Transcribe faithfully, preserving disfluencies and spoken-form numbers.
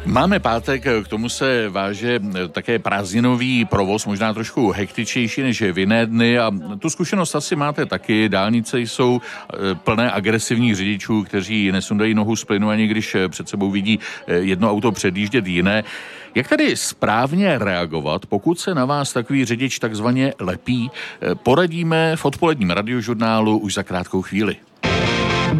Máme pátek, k tomu se váže také prázdninový provoz, možná trošku hektičtější než v jiné dny a tu zkušenost asi máte taky. Dálnice jsou plné agresivních řidičů, kteří nesundají nohu z plynu, ani když před sebou vidí jedno auto předjíždět jiné. Jak tedy správně reagovat, pokud se na vás takový řidič takzvaně lepí? Poradíme v odpoledním radiožurnálu už za krátkou chvíli.